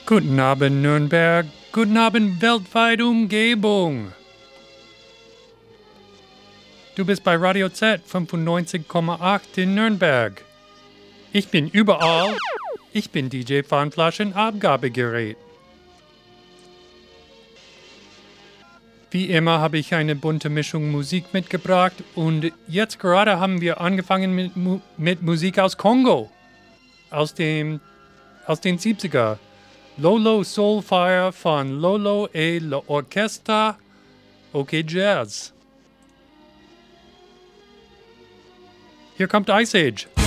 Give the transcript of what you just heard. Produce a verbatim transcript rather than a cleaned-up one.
Guten Abend, Nürnberg. Guten Abend, weltweit Umgebung. Du bist bei Radio Z fünfundneunzig Komma acht in Nürnberg. Ich bin überall. Ich bin D J Pfandflaschen Abgabegerät. Wie immer habe ich eine bunte Mischung Musik mitgebracht und jetzt gerade haben wir angefangen mit, Mu- mit Musik aus Kongo. Aus, dem, aus den siebziger. Lolo Soulfire von Lolo et l'Orchestra OK Jazz. Hier kommt Ice Age.